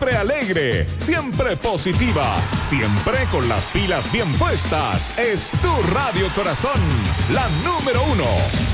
siempre alegre, siempre positiva, siempre con las pilas bien puestas. Es tu Radio Corazón, la número 1.